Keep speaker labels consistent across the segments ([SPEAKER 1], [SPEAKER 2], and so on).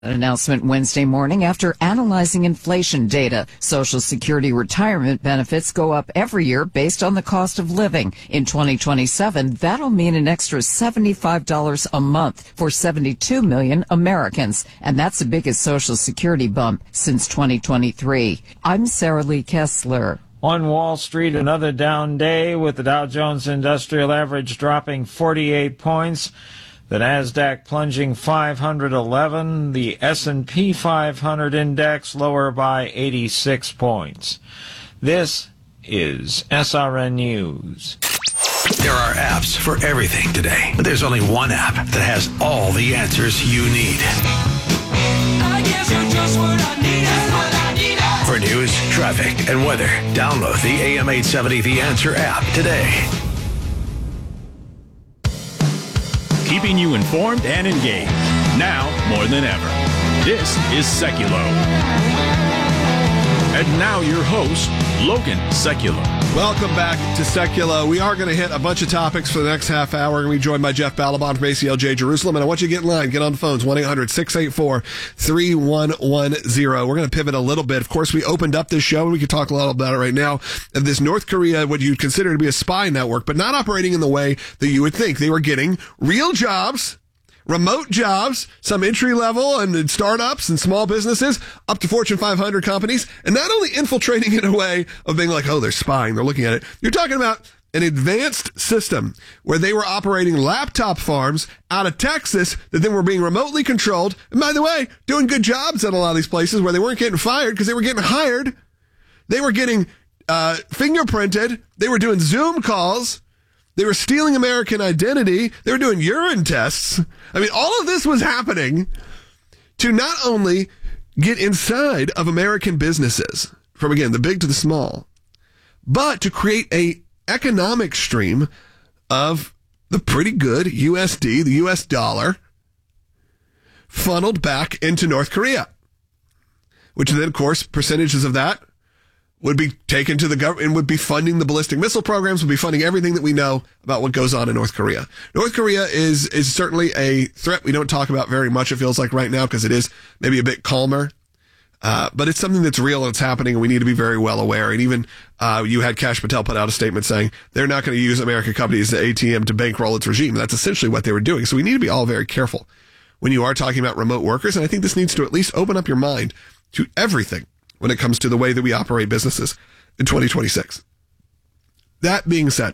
[SPEAKER 1] An announcement Wednesday morning after analyzing inflation data. Social Security retirement benefits go up every year based on the cost of living. In 2027, that'll mean an extra $75 a month for 72 million Americans. And that's the biggest Social Security bump since 2023. I'm Sarah Lee Kessler.
[SPEAKER 2] On Wall Street, another down day with the Dow Jones Industrial Average dropping 48 points. The Nasdaq plunging 511, the S&P 500 index lower by 86 points. This is SRN News.
[SPEAKER 3] There are apps for everything today, but there's only one app that has all the answers you need.
[SPEAKER 4] I guess you're just what I need.
[SPEAKER 3] For news, traffic, and weather, download the AM 870 The Answer app today.
[SPEAKER 5] Keeping you informed and engaged, now more than ever. This is Seculo. And now your host, Logan Seculo.
[SPEAKER 6] Welcome back to Seculo. We are going to hit a bunch of topics for the next half hour. We're going to be joined by Jeff Balaban from ACLJ Jerusalem. And I want you to get in line. Get on the phones, 1-800-684-3110. We're going to pivot a little bit. Of course, we opened up this show, and we can talk a lot about it right now, of this North Korea, what you'd consider to be a spy network, but not operating in the way that you would think. They were getting real jobs, remote jobs, some entry level and startups and small businesses up to Fortune 500 companies, and not only infiltrating in a way of being like, oh, they're spying, they're looking at it. You're talking about an advanced system where they were operating laptop farms out of Texas that then were being remotely controlled. And by the way, doing good jobs at a lot of these places where they weren't getting fired because they were getting hired. They were getting fingerprinted. They were doing Zoom calls. They were stealing American identity. They were doing urine tests. I mean, all of this was happening to not only get inside of American businesses, from, again, the big to the small, but to create a economic stream of the pretty good USD, the US dollar, funneled back into North Korea, which then, of course, percentages of that would be taken to the government and would be funding the ballistic missile programs, would be funding everything that we know about what goes on in North Korea. North Korea is certainly a threat we don't talk about very much, it feels like right now, because it is maybe a bit calmer. But it's something that's real and it's happening, and we need to be very well aware. And even you had Kash Patel put out a statement saying they're not going to use American companies as an ATM to bankroll its regime. That's essentially what they were doing. So we need to be all very careful when you are talking about remote workers. And I think this needs to at least open up your mind to everything when it comes to the way that we operate businesses in 2026. That being said,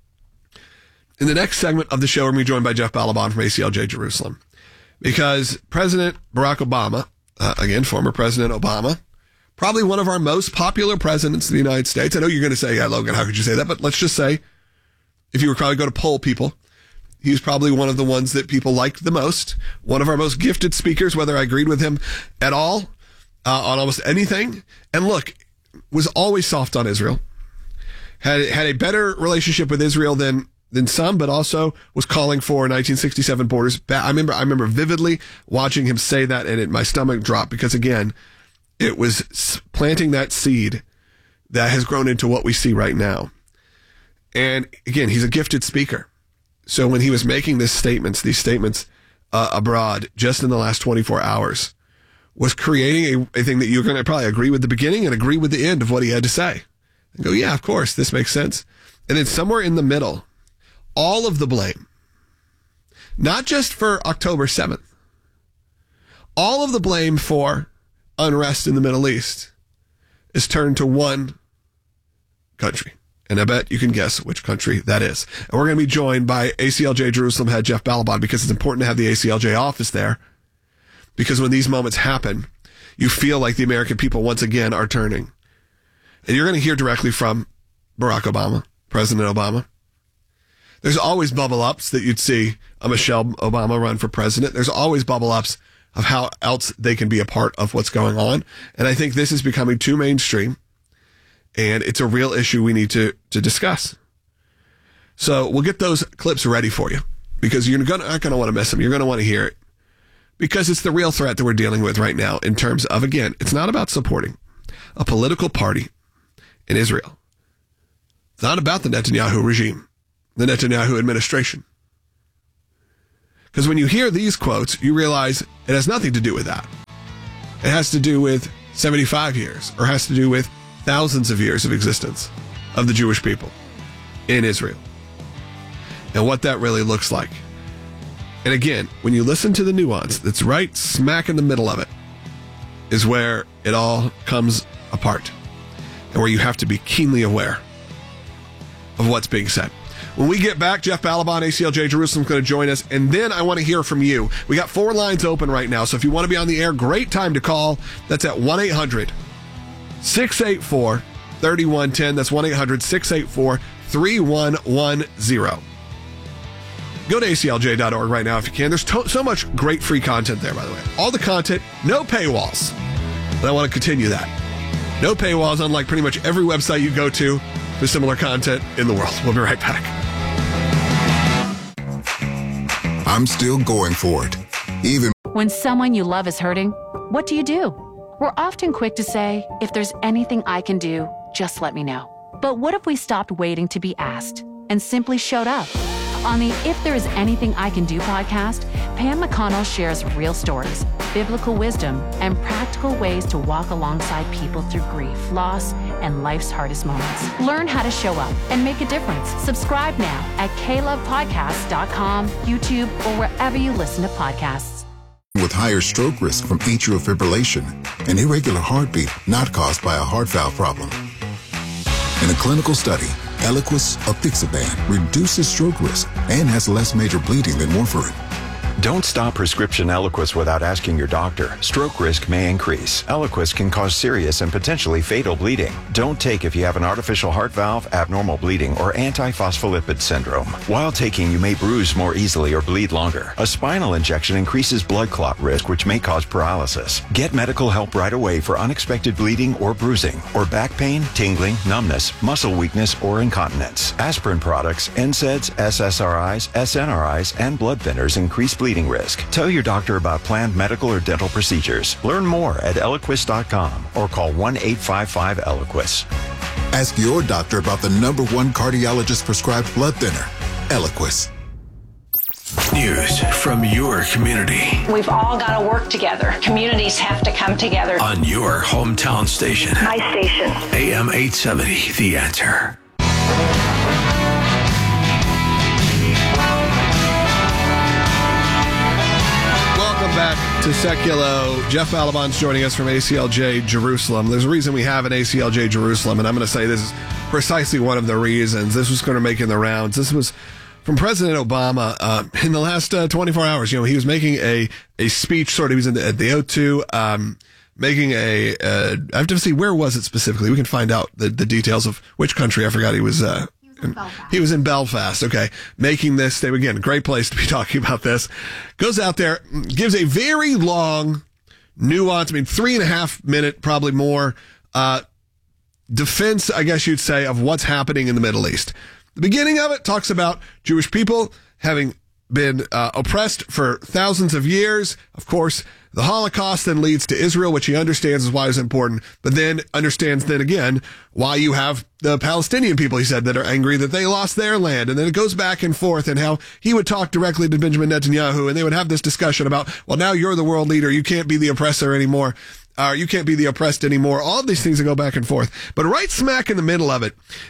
[SPEAKER 6] in the next segment of the show, we're going to be joined by Jeff Balaban from ACLJ Jerusalem, because President Barack Obama, again, former President Obama, probably one of our most popular presidents in the United States. I know you're going to say, yeah, Logan, how could you say that? But let's just say, if you were probably going to poll people, he's probably one of the ones that people liked the most, one of our most gifted speakers, whether I agreed with him at all, on almost anything. And look, was always soft on Israel, had a better relationship with Israel than some, but also was calling for 1967 borders. I remember vividly watching him say that, and my stomach dropped, because again, it was planting that seed that has grown into what we see right now. And again, he's a gifted speaker. So when he was making these statements abroad just in the last 24 hours, was creating a thing that you're going to probably agree with the beginning and agree with the end of what he had to say. And go, yeah, of course, this makes sense. And then somewhere in the middle, all of the blame, not just for October 7th, all of the blame for unrest in the Middle East is turned to one country. And I bet you can guess which country that is. And we're going to be joined by ACLJ Jerusalem head Jeff Balaban, because it's important to have the ACLJ office there. Because when these moments happen, you feel like the American people once again are turning. And you're going to hear directly from Barack Obama, President Obama. There's always bubble ups that you'd see a Michelle Obama run for president. There's always bubble ups of how else they can be a part of what's going on. And I think this is becoming too mainstream, and it's a real issue we need to discuss. So we'll get those clips ready for you, because you're not going to want to miss them. You're going to want to hear it, because it's the real threat that we're dealing with right now in terms of, again, it's not about supporting a political party in Israel. It's not about the Netanyahu regime, the Netanyahu administration. Because when you hear these quotes, you realize it has nothing to do with that. It has to do with 75 years, or has to do with thousands of years of existence of the Jewish people in Israel, and what that really looks like. And again, when you listen to the nuance that's right smack in the middle of it, is where it all comes apart, and where you have to be keenly aware of what's being said. When we get back, Jeff Balaban, ACLJ Jerusalem, is going to join us, and then I want to hear from you. We got 4 lines open right now, so if you want to be on the air, great time to call. That's at 1-800-684-3110. That's 1-800-684-3110. Go to aclj.org right now if you can. There's so much great free content there, by the way. All the content, no paywalls. And I want to continue that. No paywalls, unlike pretty much every website you go to for similar content in the world. We'll be right back.
[SPEAKER 7] I'm still going for it. Even
[SPEAKER 8] when someone you love is hurting, what do? We're often quick to say, if there's anything I can do, just let me know. But what if we stopped waiting to be asked and simply showed up? On the If There Is Anything I Can Do podcast, Pam McConnell shares real stories, biblical wisdom, and practical ways to walk alongside people through grief, loss, and life's hardest moments. Learn how to show up and make a difference. Subscribe now at klovepodcast.com, YouTube, or wherever you listen to podcasts.
[SPEAKER 7] with higher stroke risk from atrial fibrillation, an irregular heartbeat not caused by a heart valve problem. In a clinical study, Eliquis apixaban reduces stroke risk and has less major bleeding than warfarin.
[SPEAKER 9] Don't stop prescription Eliquis without asking your doctor. Stroke risk may increase. Eliquis can cause serious and potentially fatal bleeding. Don't take if you have an artificial heart valve, abnormal bleeding, or antiphospholipid syndrome. While taking, you may bruise more easily or bleed longer. A spinal injection increases blood clot risk, which may cause paralysis. Get medical help right away for unexpected bleeding or bruising, or back pain, tingling, numbness, muscle weakness, or incontinence. Aspirin products, NSAIDs, SSRIs, SNRIs, and blood thinners increase bleeding risk. Tell your doctor about planned medical or dental procedures. Learn more at Eliquis.com or call 1-855-ELIQUIS.
[SPEAKER 7] Ask your doctor about the #1 cardiologist prescribed blood thinner, Eliquis.
[SPEAKER 3] News from your community.
[SPEAKER 10] We've all got to work together. Communities have to come together.
[SPEAKER 3] On your hometown station.
[SPEAKER 10] My station.
[SPEAKER 3] AM 870, The Answer.
[SPEAKER 6] Back to Seculo. Jeff Balaban's joining us from ACLJ Jerusalem. There's a reason we have an ACLJ Jerusalem, and I'm going to say this is precisely one of the reasons. This was going to make in the rounds. This was from President Obama in the last 24 hours. You know, he was making a speech, sort of. He was at the O2, making I have to see, where was it specifically? We can find out the details of which country. I forgot he was He was in Belfast, okay, making this statement. Again, great place to be talking about this. Goes out there, gives a very long, nuanced, 3.5 minute, probably more, defense, I guess you'd say, of what's happening in the Middle East. The beginning of it talks about Jewish people having been oppressed for thousands of years. Of course, the Holocaust then leads to Israel, which he understands is why it's important, but then understands then again why you have the Palestinian people, he said, that are angry that they lost their land. And then it goes back and forth, and how he would talk directly to Benjamin Netanyahu, and they would have this discussion about, well, now you're the world leader. You can't be the oppressor anymore. You can't be the oppressed anymore. All of these things that go back and forth. But right smack in the middle of it,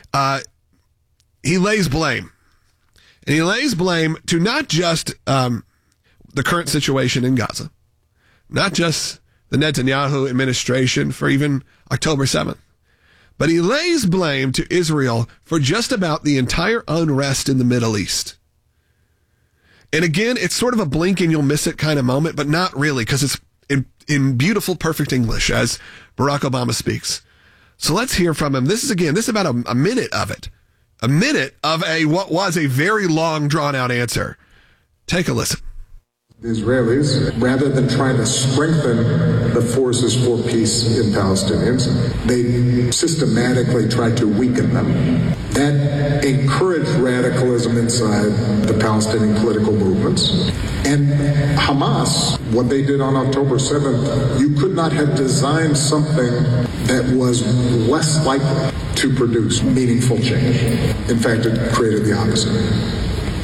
[SPEAKER 6] he lays blame. And he lays blame to not just the current situation in Gaza, not just the Netanyahu administration for even October 7th, but he lays blame to Israel for just about the entire unrest in the Middle East. And again, it's sort of a blink and you'll miss it kind of moment, but not really, because it's in beautiful, perfect English as Barack Obama speaks. So let's hear from him. This is about a minute of it. A minute of what was a very long, drawn-out answer. Take a listen.
[SPEAKER 11] The Israelis, rather than trying to strengthen the forces for peace in Palestinians, they systematically tried to weaken them. That encouraged radicalism inside the Palestinian political movements. And Hamas, what they did on October 7th, you could not have designed something that was less likely to produce meaningful change. In fact, it created the opposite.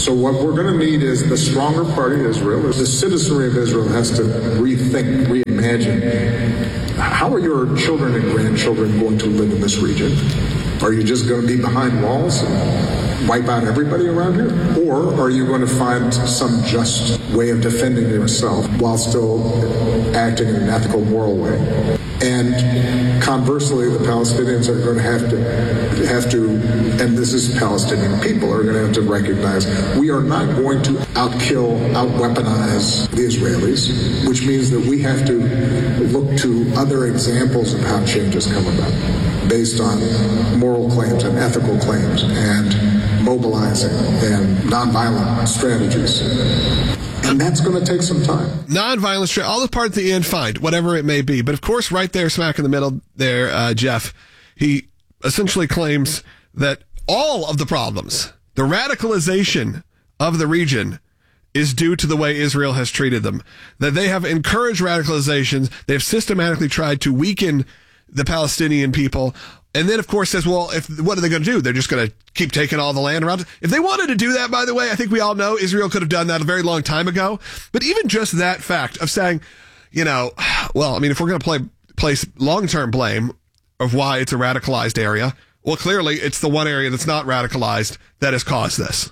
[SPEAKER 11] So what we're going to need is the stronger party, Israel. The citizenry of Israel has to rethink, reimagine. How are your children and grandchildren going to live in this region? Are you just going to be behind walls and wipe out everybody around here? Or are you going to find some just way of defending yourself while still acting in an ethical, moral way? And conversely, the Palestinians are going to have to, and this is Palestinian people, are going to have to recognize we are not going to out-weaponize the Israelis, which means that we have to look to other examples of how changes come about based on moral claims and ethical claims and mobilizing and nonviolent strategies. And that's going to take some time.
[SPEAKER 6] Nonviolent, all the part at the end, fine, whatever it may be. But of course, right there, smack in the middle there, Jeff, he essentially claims that all of the problems, the radicalization of the region, is due to the way Israel has treated them. That they have encouraged radicalizations. They have systematically tried to weaken the Palestinian people. And then, of course, says, well, what are they going to do? They're just going to keep taking all the land around. If they wanted to do that, by the way, I think we all know Israel could have done that a very long time ago. But even just that fact of saying, well, I mean, if we're going to place long-term blame of why it's a radicalized area, well, clearly it's the one area that's not radicalized that has caused this.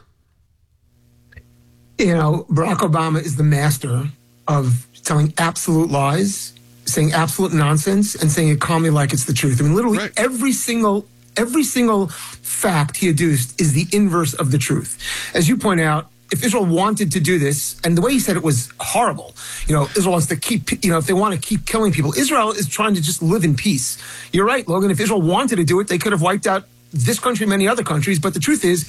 [SPEAKER 12] Barack Obama is the master of telling absolute lies, saying absolute nonsense, and saying it calmly like it's the truth. I mean, literally right. Every single fact he adduced is the inverse of the truth. As you point out, if Israel wanted to do this, and the way he said it was horrible, Israel wants to keep, if they want to keep killing people, Israel is trying to just live in peace. You're right, Logan. If Israel wanted to do it, they could have wiped out this country and many other countries. But the truth is,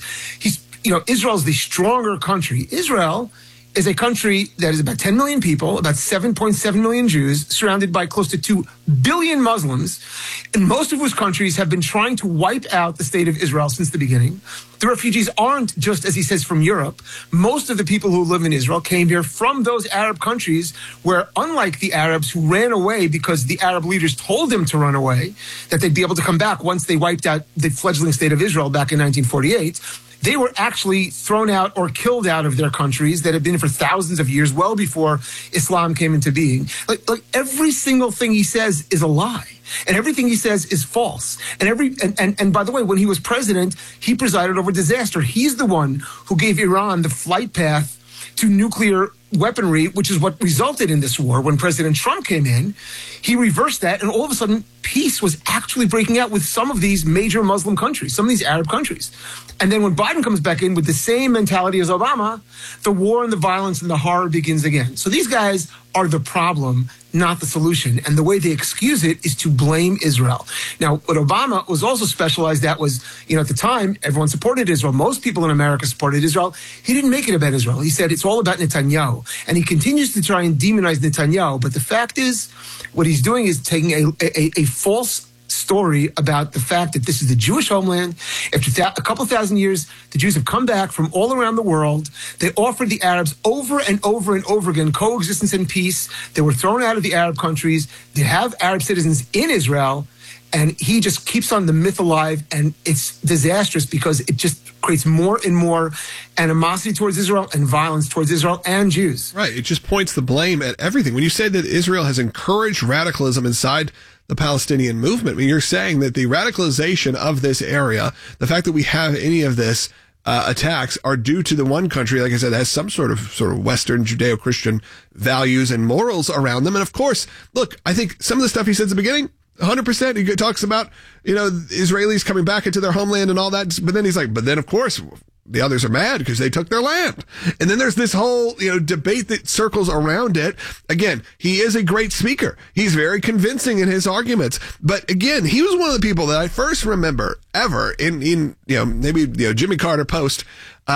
[SPEAKER 12] Israel is the stronger country. Israel is a country that is about 10 million people, about 7.7 million Jews, surrounded by close to 2 billion Muslims, and most of whose countries have been trying to wipe out the state of Israel since the beginning. The refugees aren't just, as he says, from Europe. Most of the people who live in Israel came here from those Arab countries where, unlike the Arabs who ran away because the Arab leaders told them to run away, that they'd be able to come back once they wiped out the fledgling state of Israel back in 1948, they were actually thrown out or killed out of their countries that had been for thousands of years, well before Islam came into being. Like every single thing he says is a lie, and everything he says is false. And by the way, when he was president, he presided over disaster. He's the one who gave Iran the flight path to nuclear weaponry, which is what resulted in this war. When President Trump came in, he reversed that, and all of a sudden, peace was actually breaking out with some of these major Muslim countries, some of these Arab countries. And then when Biden comes back in with the same mentality as Obama, the war and the violence and the horror begins again. So these guys are the problem, not the solution. And the way they excuse it is to blame Israel. Now, what Obama was also specialized at was, at the time, everyone supported Israel. Most people in America supported Israel. He didn't make it about Israel. He said it's all about Netanyahu. And he continues to try and demonize Netanyahu. But the fact is, what he's doing is taking a false story about the fact that this is the Jewish homeland. After a couple thousand years, the Jews have come back from all around the world. They offered the Arabs over and over and over again coexistence and peace. They were thrown out of the Arab countries. They have Arab citizens in Israel. And he just keeps on the myth alive, and it's disastrous because it just creates more and more animosity towards Israel and violence towards Israel and Jews.
[SPEAKER 6] Right. It just points the blame at everything. When you say that Israel has encouraged radicalism inside the Palestinian movement, I mean, you're saying that the radicalization of this area, the fact that we have any of this attacks are due to the one country, like I said, that has some sort of Western Judeo-Christian values and morals around them. And of course, look, I think some of the stuff he said at the beginning, 100%. He talks about, Israelis coming back into their homeland and all that. But then he's like, but then of course the others are mad because they took their land. And then there's this whole, debate that circles around it. Again, he is a great speaker. He's very convincing in his arguments. But again, he was one of the people that I first remember ever in maybe, Jimmy Carter post,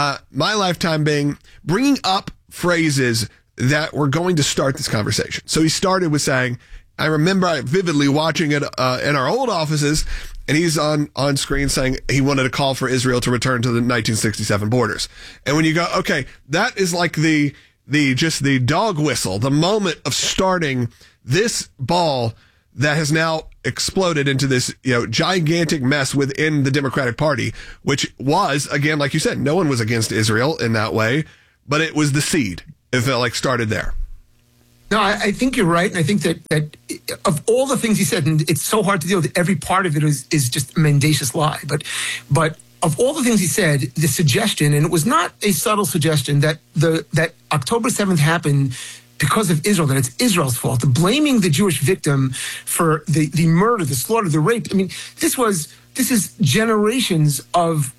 [SPEAKER 6] my lifetime bringing up phrases that were going to start this conversation. So he started with saying, I remember vividly watching it in our old offices, and he's on screen saying he wanted to call for Israel to return to the 1967 borders. And when you go, okay, that is like the dog whistle, the moment of starting this ball that has now exploded into this, gigantic mess within the Democratic Party, which was, again, like you said, no one was against Israel in that way, but it was the seed. It felt like started there.
[SPEAKER 12] No, I think you're right. And I think that of all the things he said, and it's so hard to deal with, every part of it is just a mendacious lie. But of all the things he said, the suggestion, and it was not a subtle suggestion, that that October 7th happened because of Israel, that it's Israel's fault, blaming the Jewish victim for the murder, the slaughter, the rape. I mean, this is generations of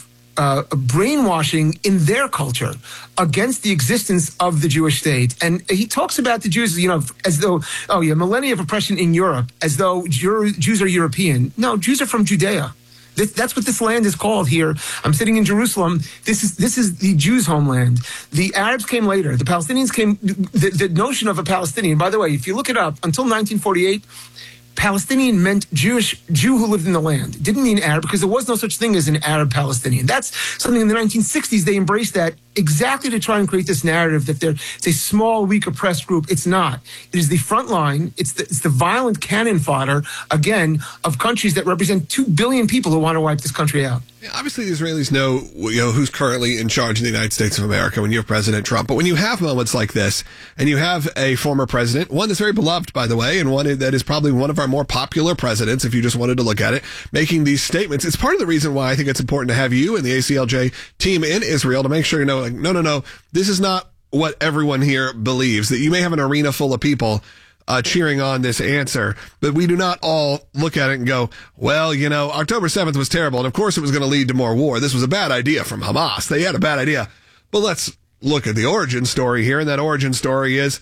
[SPEAKER 12] brainwashing in their culture against the existence of the Jewish state. And he talks about the Jews, as though, millennia of oppression in Europe, as though Jews are European. No, Jews are from Judea. That's what this land is called here. I'm sitting in Jerusalem. This is the Jews' homeland. The Arabs came later. The Palestinians came. The notion of a Palestinian, by the way, if you look it up, until 1948, Palestinian meant Jew who lived in the land. It didn't mean Arab, because there was no such thing as an Arab Palestinian. That's something in the 1960s, they embraced that exactly to try and create this narrative that it's a small, weak, oppressed group. It's not. It is the front line. It's the violent cannon fodder, again, of countries that represent 2 billion people who want to wipe this country out.
[SPEAKER 6] Yeah, obviously, the Israelis know who's currently in charge of the United States of America when you have President Trump. But when you have moments like this, and you have a former president, one that's very beloved, by the way, and one that is probably one of our more popular presidents, if you just wanted to look at it, making these statements, it's part of the reason why I think it's important to have you and the ACLJ team in Israel to make sure you know, no, this is not what everyone here believes. That you may have an arena full of people cheering on this answer, but we do not all look at it and go, well, October 7th was terrible, and of course it was going to lead to more war. This was a bad idea from Hamas. They had a bad idea. But let's look at the origin story here, and that origin story is,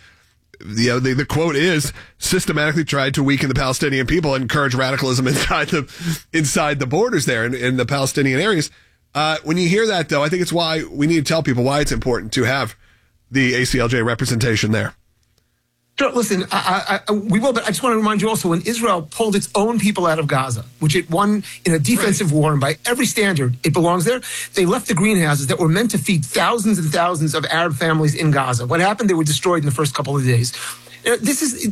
[SPEAKER 6] the quote is, systematically tried to weaken the Palestinian people and encourage radicalism inside the borders there in the Palestinian areas. When you hear that, though, I think it's why we need to tell people why it's important to have the ACLJ representation there.
[SPEAKER 12] Sure, listen, we will, but I just want to remind you also, when Israel pulled its own people out of Gaza, which it won in a defensive war, and by every standard, it belongs there, they left the greenhouses that were meant to feed thousands and thousands of Arab families in Gaza. What happened? They were destroyed in the first couple of days. This is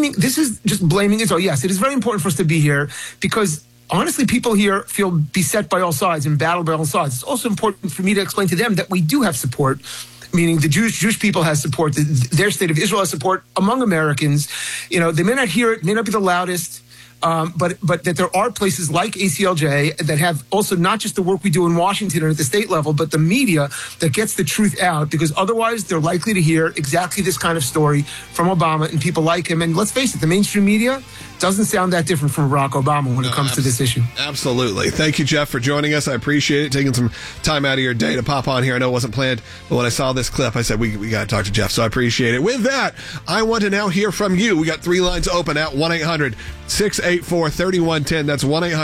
[SPEAKER 12] just blaming Israel. Yes, it is very important for us to be here because, honestly, people here feel beset by all sides and battled by all sides. It's also important for me to explain to them that we do have support, meaning the Jewish people has support, their state of Israel has support among Americans. They may not hear it, may not be the loudest, but that there are places like ACLJ that have also not just the work we do in Washington or at the state level, but the media that gets the truth out, because otherwise they're likely to hear exactly this kind of story from Obama and people like him. And let's face it, the mainstream media doesn't sound that different from Barack Obama when it comes to this issue.
[SPEAKER 6] Absolutely. Thank you, Jeff, for joining us. I appreciate it, taking some time out of your day to pop on here. I know it wasn't planned, but when I saw this clip, I said, we got to talk to Jeff, so I appreciate it. With that, I want to now hear from you. We got 3 lines open at 1-800-684-3110. That's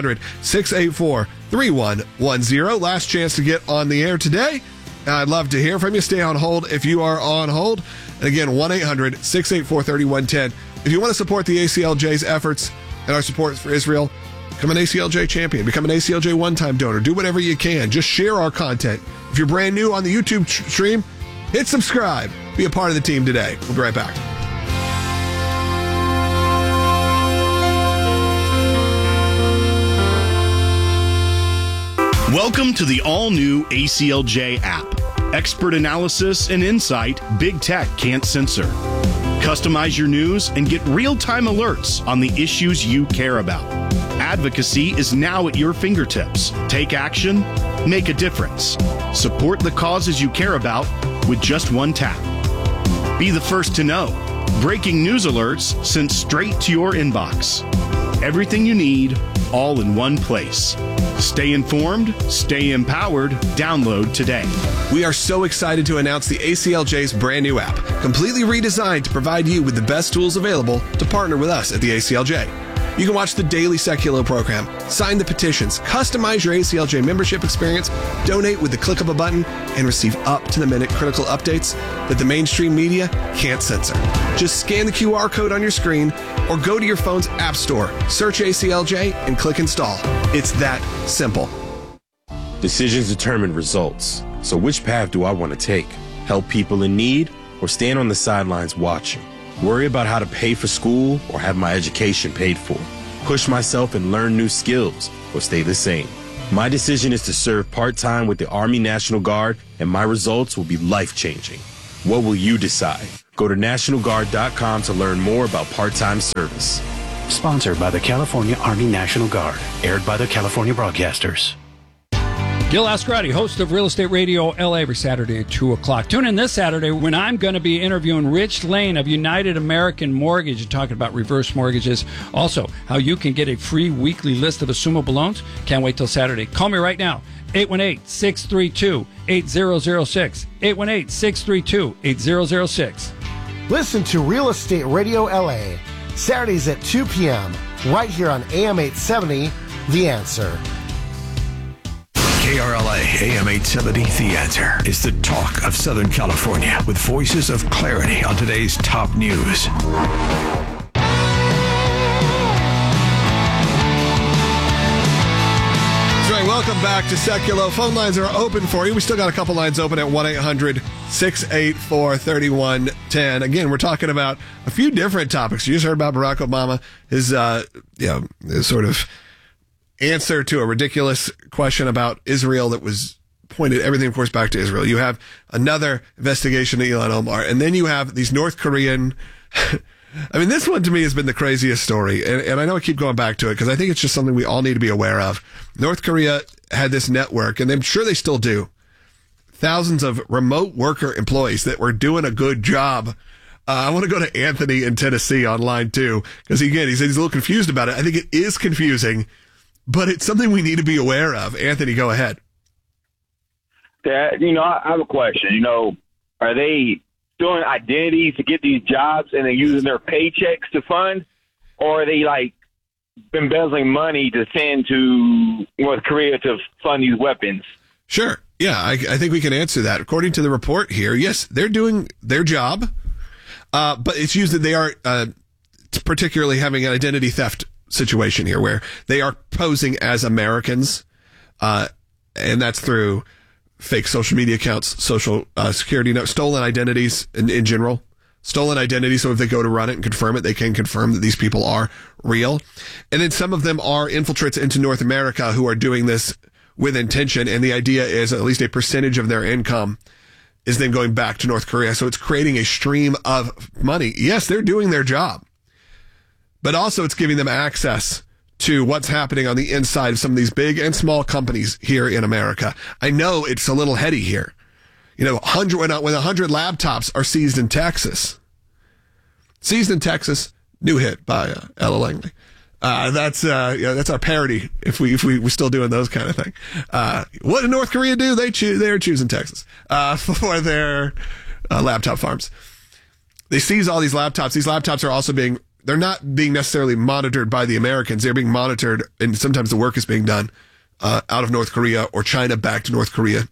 [SPEAKER 6] 1-800-684-3110. Last chance to get on the air today. I'd love to hear from you. Stay on hold if you are on hold. And again, 1-800-684-3110. If you want to support the ACLJ's efforts and our support for Israel, become an ACLJ champion, become an ACLJ one-time donor, do whatever you can. Just share our content. If you're brand new on the YouTube stream, hit subscribe. Be a part of the team today. We'll be right back.
[SPEAKER 5] Welcome to the all-new ACLJ app. Expert analysis and insight big tech can't censor. Customize your news and get real-time alerts on the issues you care about. Advocacy is now at your fingertips. Take action, make a difference. Support the causes you care about with just one tap. Be the first to know. Breaking news alerts sent straight to your inbox. Everything you need, all in one place. Stay informed, stay empowered. Download today.
[SPEAKER 6] We are so excited to announce the ACLJ's brand new app, completely redesigned to provide you with the best tools available to partner with us at the ACLJ. You can watch the daily Secular program, sign the petitions, customize your ACLJ membership experience, donate with the click of a button, and receive up-to-the-minute critical updates that the mainstream media can't censor. Just scan the QR code on your screen or go to your phone's app store, search ACLJ, and click install. It's that simple.
[SPEAKER 13] Decisions determine results. So which path do I want to take? Help people in need or stand on the sidelines watching? Worry about how to pay for school or have my education paid for. Push myself and learn new skills or stay the same. My decision is to serve part-time with the Army National Guard, and my results will be life-changing. What will you decide? Go to NationalGuard.com to learn more about part-time service.
[SPEAKER 14] Sponsored by the California Army National Guard. Aired by the California Broadcasters.
[SPEAKER 15] Gil Ascarati, host of Real Estate Radio LA, every Saturday at 2 o'clock. Tune in this Saturday when I'm going to be interviewing Rich Lane of United American Mortgage and talking about reverse mortgages. Also, how you can get a free weekly list of assumable loans. Can't wait till Saturday. Call me right now, 818-632-8006. 818-632-8006.
[SPEAKER 16] Listen to Real Estate Radio LA, Saturdays at 2 p.m., right here on AM 870, The Answer.
[SPEAKER 3] KRLA AM 870, The Answer, is the talk of Southern California with voices of clarity on today's top news.
[SPEAKER 6] That's right. Welcome back to Seculo. Phone lines are open for you. We still got a couple lines open at 1-800-684-3110. Again, we're talking about a few different topics. You just heard about Barack Obama, his sort of answer to a ridiculous question about Israel that was pointed everything, of course, back to Israel. You have another investigation of Ilhan Omar, and then you have these North Korean. I mean, this one to me has been the craziest story, and I know I keep going back to it because I think it's just something we all need to be aware of. North Korea had this network, and I'm sure they still do, thousands of remote worker employees that were doing a good job. I want to go to Anthony in Tennessee on line 2 because, again, he said he's a little confused about it. I think it is confusing, but it's something we need to be aware of. Anthony, go ahead.
[SPEAKER 17] Dad, I have a question. Are they doing identities to get these jobs and then using their paychecks to fund? Or are they, embezzling money to send to North Korea to fund these weapons?
[SPEAKER 6] Sure. Yeah, I think we can answer that. According to the report here, yes, they're doing their job, but it's used that they are particularly having an identity theft situation here where they are posing as Americans, and that's through fake social media accounts, social security notes, stolen identities in general. Stolen identities, so if they go to run it and confirm it, they can confirm that these people are real. And then some of them are infiltrates into North America who are doing this with intention, and the idea is at least a percentage of their income is then going back to North Korea. So it's creating a stream of money. Yes, they're doing their job, but also it's giving them access to what's happening on the inside of some of these big and small companies here in America. I know it's a little heady here. 100 laptops are seized in Texas. Seized in Texas, new hit by Ella Langley. That's our parody. If we're still doing those kind of thing. What did North Korea do? They're choosing Texas for their laptop farms. They seize all these laptops. These laptops are also they're not being necessarily monitored by the Americans. They're being monitored, and sometimes the work is being done out of North Korea or China back to North Korea,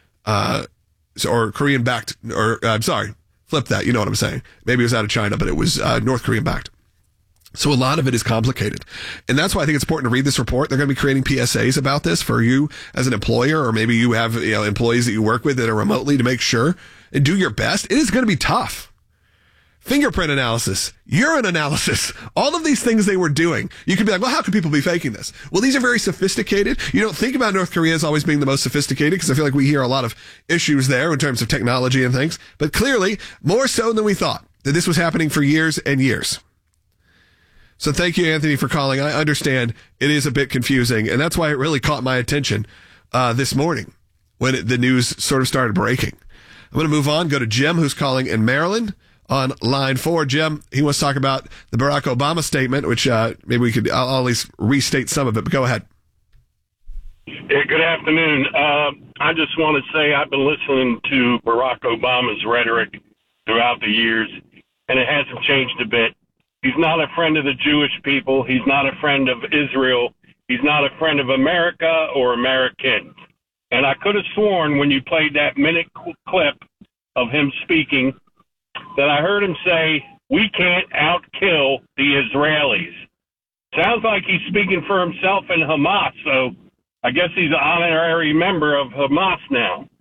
[SPEAKER 6] or Korean backed, or I'm sorry, flip that. You know what I'm saying? Maybe it was out of China, but it was North Korean backed. So a lot of it is complicated. And that's why I think it's important to read this report. They're going to be creating PSAs about this for you as an employer, or maybe you have employees that you work with that are remotely, to make sure and do your best. It is going to be tough. Fingerprint analysis, urine analysis, all of these things they were doing. You could be like, well, how could people be faking this? Well, these are very sophisticated. You don't think about North Korea as always being the most sophisticated, because I feel like we hear a lot of issues there in terms of technology and things. But clearly, more so than we thought, that this was happening for years and years. So thank you, Anthony, for calling. I understand it is a bit confusing, and that's why it really caught my attention this morning when the news sort of started breaking. I'm going to move on, go to Jim, who's calling in Maryland on line 4. Jim, he wants to talk about the Barack Obama statement, which maybe we could, I'll at least restate some of it, but go ahead.
[SPEAKER 18] Yeah, good afternoon. I just want to say I've been listening to Barack Obama's rhetoric throughout the years, and it hasn't changed a bit. He's not a friend of the Jewish people. He's not a friend of Israel. He's not a friend of America or Americans. And I could have sworn when you played that minute clip of him speaking that I heard him say, we can't outkill the Israelis. Sounds like he's speaking for himself and Hamas, so I guess he's an honorary member of Hamas now.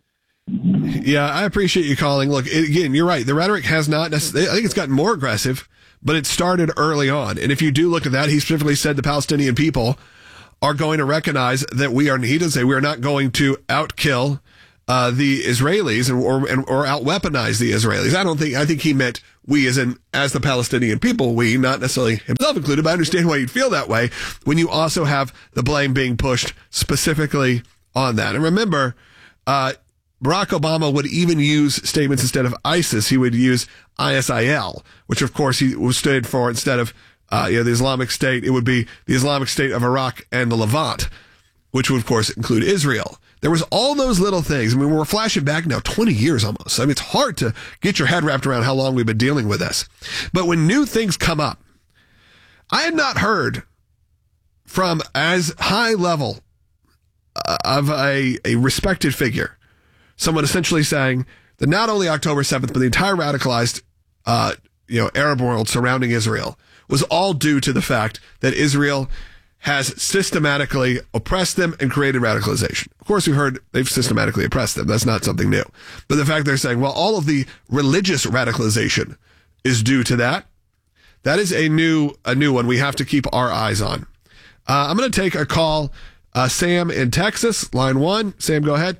[SPEAKER 6] Yeah, I appreciate you calling. Look, again, you're right. The rhetoric has not necessarily, I think it's gotten more aggressive, but it started early on. And if you do look at that, he specifically said the Palestinian people are going to recognize that he doesn't say we are not going to outkill the Israelis or out-weaponize the Israelis. I think he meant we as the Palestinian people, we, not necessarily himself included, but I understand why you'd feel that way when you also have the blame being pushed specifically on that. And remember, Barack Obama would even use statements instead of ISIS. He would use ISIL, which of course he stood for instead of the Islamic State. It would be the Islamic State of Iraq and the Levant, which would of course include Israel. There was all those little things. I mean, we're flashing back now 20 years almost. I mean, it's hard to get your head wrapped around how long we've been dealing with this. But when new things come up, I had not heard from as high level of a respected figure, someone essentially saying that not only October 7th, but the entire radicalized, Arab world surrounding Israel was all due to the fact that Israel has systematically oppressed them and created radicalization. Of course, we've heard they've systematically oppressed them. That's not something new. But the fact they're saying, well, all of the religious radicalization is due to that. That is a new one we have to keep our eyes on. I'm going to take a call. Sam in Texas, line 1. Sam, go ahead.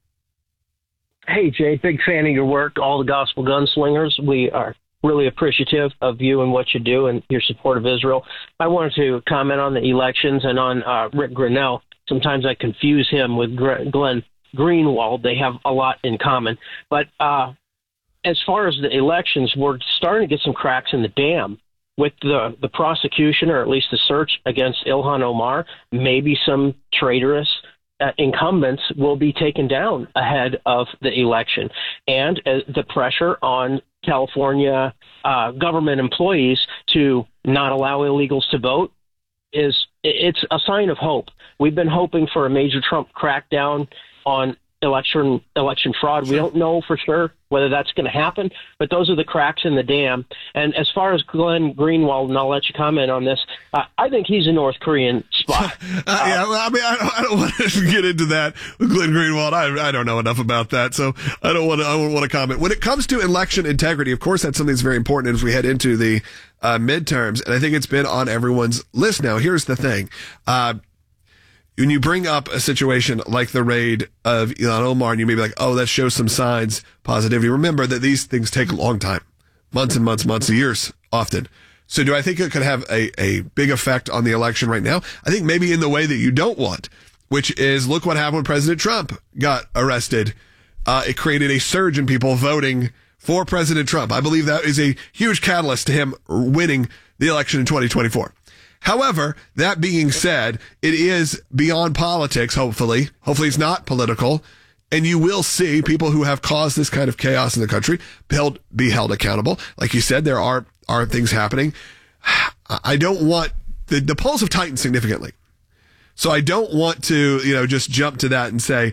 [SPEAKER 19] Hey, Jay, big fan of your work, all the gospel gunslingers. We are really appreciative of you and what you do and your support of Israel. I wanted to comment on the elections and on Rick Grinnell. Sometimes I confuse him with Glenn Greenwald. They have a lot in common. But as far as the elections, we're starting to get some cracks in the dam with the prosecution, or at least the search against Ilhan Omar. Maybe some traitorous incumbents will be taken down ahead of the election. And the pressure on California government employees to not allow illegals to vote it's a sign of hope. We've been hoping for a major Trump crackdown on election fraud. We don't know for sure whether that's going to happen, but those are the cracks in the dam. And as far as Glenn Greenwald, and I'll let you comment on this, I think he's a North Korean spy.
[SPEAKER 6] I don't want to get into that with Glenn Greenwald. I don't know enough about that, so I don't want to comment. When it comes to election integrity, of course, that's something that's very important as we head into the midterms, and I think it's been on everyone's list now. Here's the thing. When you bring up a situation like the raid of Ilhan Omar, and you may be like, oh, that shows some signs, positivity. Remember that these things take a long time, months and months, years often. So do I think it could have a big effect on the election right now? I think maybe in the way that you don't want, which is look what happened when President Trump got arrested. It created a surge in people voting for President Trump. I believe that is a huge catalyst to him winning the election in 2024. However, that being said, it is beyond politics, hopefully. Hopefully it's not political. And you will see people who have caused this kind of chaos in the country be held accountable. Like you said, there are things happening. I don't want the polls have tightened significantly. So I don't want to, just jump to that and say,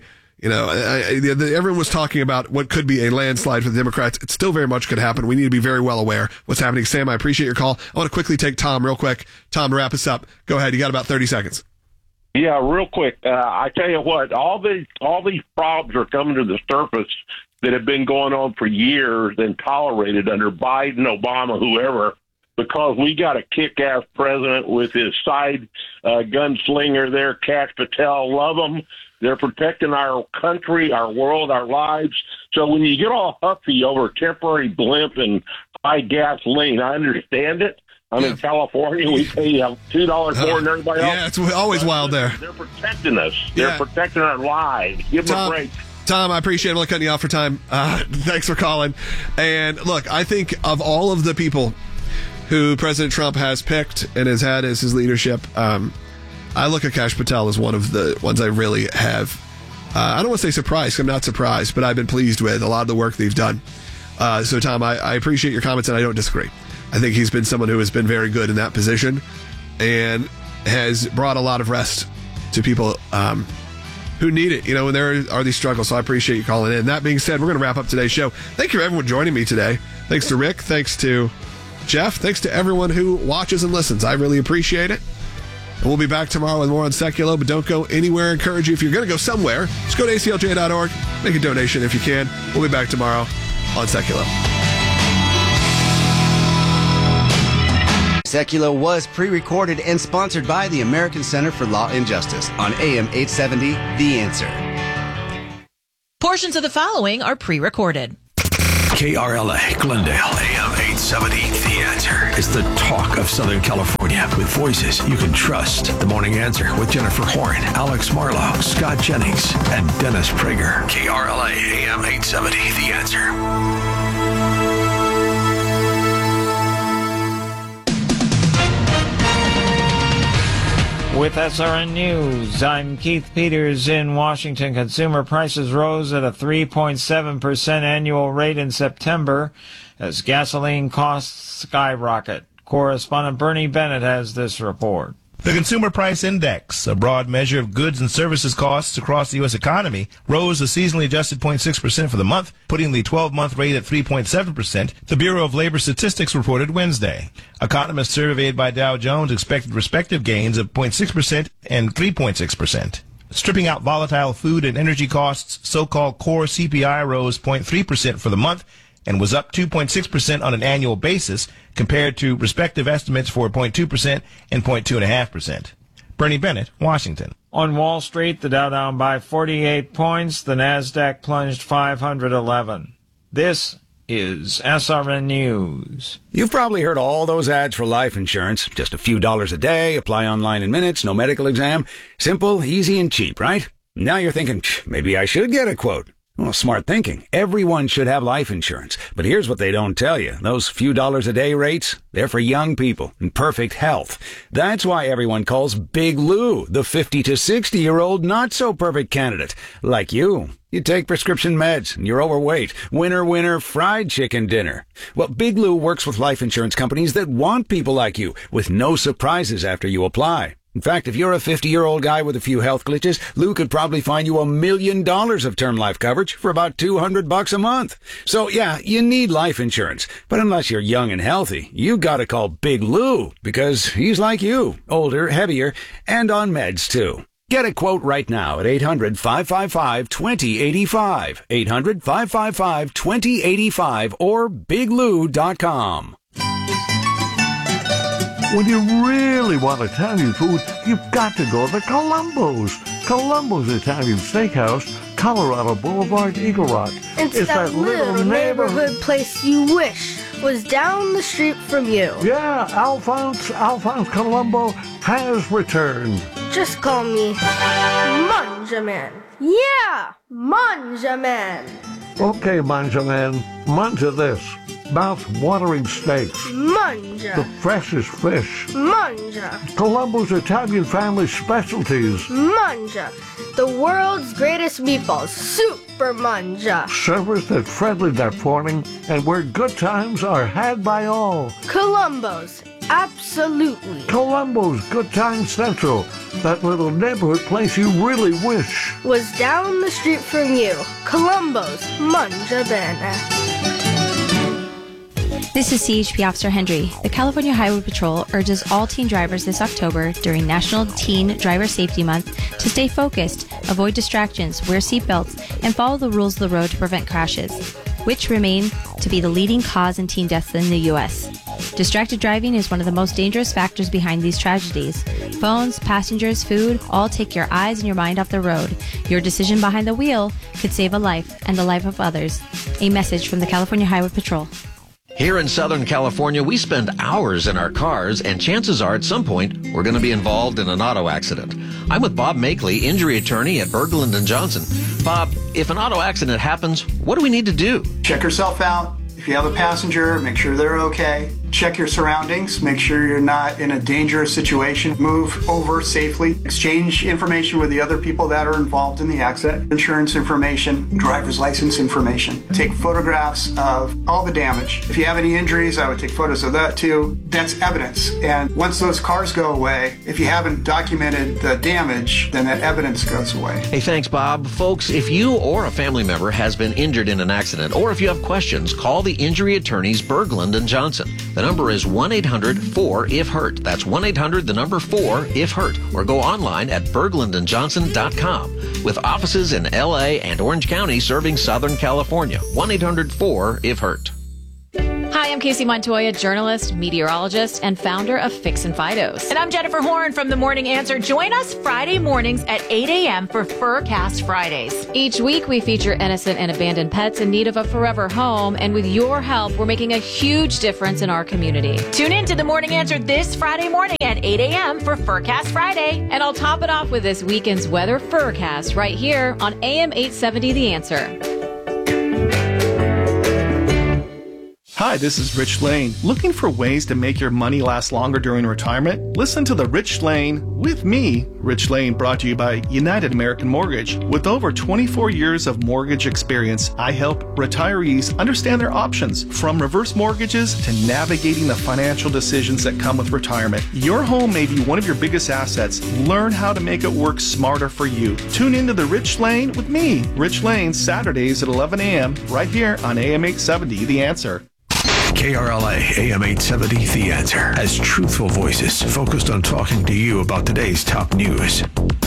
[SPEAKER 6] everyone was talking about what could be a landslide for the Democrats. It still very much could happen. We need to be very well aware what's happening. Sam, I appreciate your call. I want to quickly take Tom real quick. Tom, to wrap us up. Go ahead. You got about 30 seconds.
[SPEAKER 18] Yeah, real quick. I tell you what, all these problems are coming to the surface that have been going on for years and tolerated under Biden, Obama, whoever, because we got a kick-ass president with his side gunslinger there, Kash Patel. Love him. They're protecting our country, our world, our lives. So when you get all huffy over temporary blimp and high gasoline, I understand it. I'm in California. We pay $2 more than everybody else.
[SPEAKER 6] Yeah, it's always wild there.
[SPEAKER 18] They're protecting us. They're protecting our lives. Give them a break.
[SPEAKER 6] Tom, I appreciate it. I'm not cutting you off for time. Thanks for calling. And look, I think of all of the people who President Trump has picked and has had as his leadership, I look at Kash Patel as one of the ones I really have. I don't want to say surprised. I'm not surprised, but I've been pleased with a lot of the work they've done. So, Tom, I appreciate your comments, and I don't disagree. I think he's been someone who has been very good in that position and has brought a lot of rest to people who need it, when there are these struggles. So I appreciate you calling in. That being said, we're going to wrap up today's show. Thank you, everyone, joining me today. Thanks to Rick. Thanks to Jeff. Thanks to everyone who watches and listens. I really appreciate it. And we'll be back tomorrow with more on Seculo, but don't go anywhere. I encourage you, if you're going to go somewhere, just go to aclj.org, make a donation if you can. We'll be back tomorrow on Seculo.
[SPEAKER 20] Seculo was pre-recorded and sponsored by the American Center for Law and Justice on AM 870, The Answer.
[SPEAKER 21] Portions of the following are pre-recorded.
[SPEAKER 3] KRLA, Glendale, AM 870. The Answer is the talk of Southern California with voices you can trust. The Morning Answer with Jennifer Horn, Alex Marlowe, Scott Jennings, and Dennis Prager. KRLA, AM 870. The Answer.
[SPEAKER 2] With SRN News, I'm Keith Peters in Washington. Consumer prices rose at a 3.7% annual rate in September as gasoline costs skyrocket. Correspondent Bernie Bennett has this report.
[SPEAKER 22] The Consumer Price Index, a broad measure of goods and services costs across the U.S. economy, rose a seasonally adjusted 0.6% for the month, putting the 12-month rate at 3.7%, the Bureau of Labor Statistics reported Wednesday. Economists surveyed by Dow Jones expected respective gains of 0.6% and 3.6%. Stripping out volatile food and energy costs, so-called core CPI rose 0.3% for the month and was up 2.6% on an annual basis compared to respective estimates for 0.2% and 0.2.5%. Bernie Bennett, Washington.
[SPEAKER 2] On Wall Street, the Dow down by 48 points. The Nasdaq plunged 511. This is SRN News.
[SPEAKER 23] You've probably heard all those ads for life insurance. Just a few dollars a day, apply online in minutes, no medical exam. Simple, easy, and cheap, right? Now you're thinking, maybe I should get a quote. Well, smart thinking. Everyone should have life insurance. But here's what they don't tell you. Those few dollars a day rates, they're for young people in perfect health. That's why everyone calls Big Lou the 50 to 60-year-old not-so-perfect candidate. Like you. You take prescription meds, and you're overweight. Winner, fried chicken dinner. Well, Big Lou works with life insurance companies that want people like you, with no surprises after you apply. In fact, if you're a 50-year-old guy with a few health glitches, Lou could probably find you $1 million of term life coverage for about $200 a month. So yeah, you need life insurance. But unless you're young and healthy, you gotta call Big Lou, because he's like you, older, heavier, and on meds too. Get a quote right now at 800-555-2085, 800-555-2085, or biglou.com.
[SPEAKER 24] When you really want Italian food, you've got to go to Columbo's. Columbo's Italian Steakhouse, Colorado Boulevard, Eagle Rock.
[SPEAKER 25] It's that little neighborhood place you wish was down the street from you.
[SPEAKER 24] Yeah, Alphonse Columbo has returned.
[SPEAKER 25] Just call me Manjaman. Yeah, Manjaman.
[SPEAKER 24] Okay, Manjaman, manja this. Mouth-watering steaks.
[SPEAKER 25] Manja.
[SPEAKER 24] The freshest fish.
[SPEAKER 25] Manja.
[SPEAKER 24] Columbo's Italian family specialties.
[SPEAKER 25] Manja. The world's greatest meatballs. Super Manja.
[SPEAKER 24] Service that's friendly that morning and where good times are had by all.
[SPEAKER 25] Columbo's. Absolutely.
[SPEAKER 24] Columbo's Good Time Central. That little neighborhood place you really wish
[SPEAKER 25] was down the street from you. Columbo's Manja Bene.
[SPEAKER 26] This is CHP Officer Hendry. The California Highway Patrol urges all teen drivers this October during National Teen Driver Safety Month to stay focused, avoid distractions, wear seatbelts, and follow the rules of the road to prevent crashes, which remain to be the leading cause in teen deaths in the U.S. Distracted driving is one of the most dangerous factors behind these tragedies. Phones, passengers, food, all take your eyes and your mind off the road. Your decision behind the wheel could save a life and the life of others. A message from the California Highway Patrol.
[SPEAKER 27] Here in Southern California, we spend hours in our cars, and chances are at some point we're going to be involved in an auto accident. I'm with Bob Makeley, injury attorney at Berglund & Johnson. Bob, if an auto accident happens, what do we need to do?
[SPEAKER 28] Check yourself out. If you have a passenger, make sure they're okay. Check your surroundings. Make sure you're not in a dangerous situation. Move over safely. Exchange information with the other people that are involved in the accident. Insurance information, driver's license information. Take photographs of all the damage. If you have any injuries, I would take photos of that too. That's evidence. And once those cars go away, if you haven't documented the damage, then that evidence goes away.
[SPEAKER 27] Hey, thanks, Bob. Folks, if you or a family member has been injured in an accident, or if you have questions, call the injury attorneys Berglund & Johnson. The number is 1-800-4-IF-HURT. That's 1-800, the number 4-IF-HURT. Or go online at berglandandjohnson.com. With offices in L.A. and Orange County serving Southern California. 1-800-4-IF-HURT.
[SPEAKER 1] Hi, I'm Casey Montoya, journalist, meteorologist, and founder of Fix and Fidos.
[SPEAKER 21] And I'm Jennifer Horn from The Morning Answer. Join us Friday mornings at 8 a.m. for Furcast Fridays.
[SPEAKER 1] Each week, we feature innocent and abandoned pets in need of a forever home. And with your help, we're making a huge difference in our community.
[SPEAKER 21] Tune in to The Morning Answer this Friday morning at 8 a.m. for Furcast Friday.
[SPEAKER 1] And I'll top it off with this weekend's weather Furcast right here on AM 870 The Answer.
[SPEAKER 4] Hi, this is Rich Lane. Looking for ways to make your money last longer during retirement? Listen to The Rich Lane with me, Rich Lane, brought to you by United American Mortgage. With over 24 years of mortgage experience, I help retirees understand their options, from reverse mortgages to navigating the financial decisions that come with retirement. Your home may be one of your biggest assets. Learn how to make it work smarter for you. Tune into The Rich Lane with me, Rich Lane, Saturdays at 11 a.m. right here on AM 870, The Answer.
[SPEAKER 3] KRLA AM 870 The Answer has truthful voices focused on talking to you about today's top news.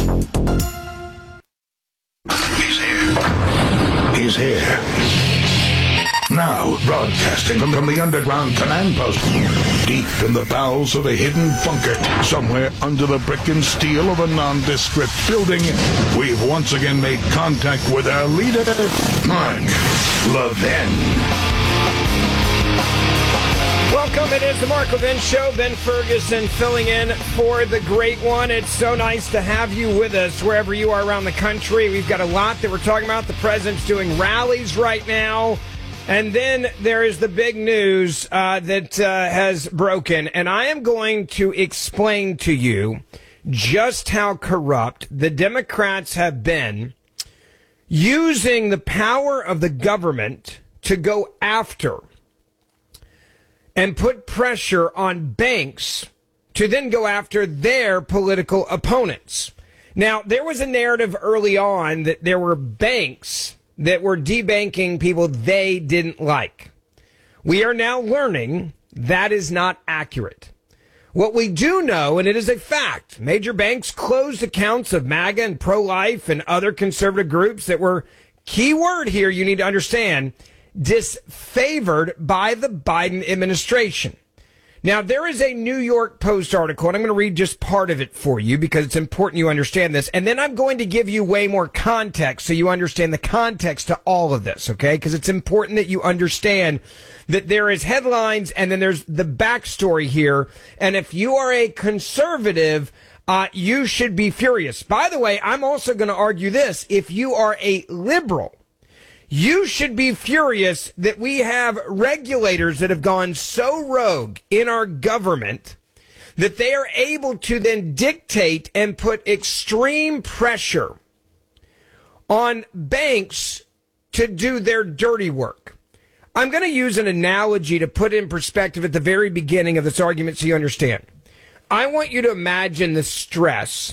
[SPEAKER 7] He's here. He's here. Now, broadcasting from the underground command post, deep in the bowels of a hidden bunker, somewhere under the brick and steel of a nondescript building, we've once again made contact with our leader, Mark Levin.
[SPEAKER 8] Welcome. It is the Mark Levin Show. Ben Ferguson filling in for the great one. It's so nice to have you with us wherever you are around the country. We've got a lot that we're talking about. The president's doing rallies right now. And then there is the big news that has broken. And I am going to explain to you just how corrupt the Democrats have been using the power of the government to go after and put pressure on banks to then go after their political opponents. Now, there was a narrative early on that there were banks that were debanking people they didn't like. We are now learning that is not accurate. What we do know, and it is a fact, major banks closed accounts of MAGA and pro-life and other conservative groups that were, key word here you need to understand, disfavored by the Biden administration. Now, there is a New York Post article, and I'm going to read just part of it for you because it's important you understand this. And then I'm going to give you way more context so you understand the context to all of this, okay? Because it's important that you understand that there is headlines and then there's the backstory here. And if you are a conservative, you should be furious. By the way, I'm also going to argue this. If you are a liberal, you should be furious that we have regulators that have gone so rogue in our government that they are able to then dictate and put extreme pressure on banks to do their dirty work. I'm going to use an analogy to put in perspective at the very beginning of this argument so you understand. I want you to imagine the stress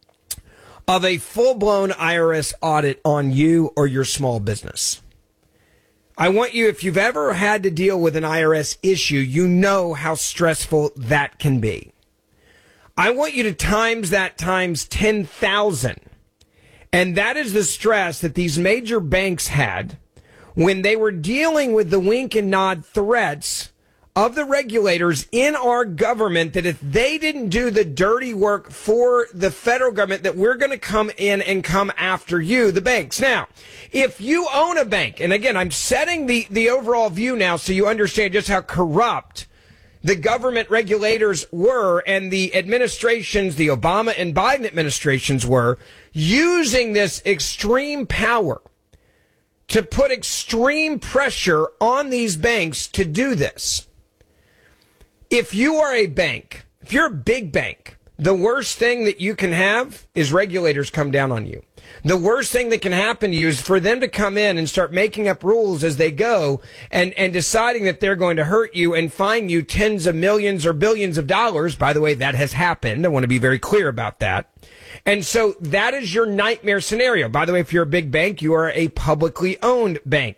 [SPEAKER 8] of a full-blown IRS audit on you or your small business. I want you, if you've ever had to deal with an IRS issue, you know how stressful that can be. I want you to times that times 10,000. And that is the stress that these major banks had when they were dealing with the wink and nod threats of the regulators in our government that if they didn't do the dirty work for the federal government, that we're going to come in and come after you, the banks. Now, if you own a bank, and again, I'm setting the overall view now so you understand just how corrupt the government regulators were and the administrations, the Obama and Biden administrations were, using this extreme power to put extreme pressure on these banks to do this. If you are a bank, if you're a big bank, the worst thing that you can have is regulators come down on you. The worst thing that can happen to you is for them to come in and start making up rules as they go and deciding that they're going to hurt you and fine you tens of millions or billions of dollars. By the way, that has happened. I want to be very clear about that. And so that is your nightmare scenario. By the way, if you're a big bank, you are a publicly owned bank.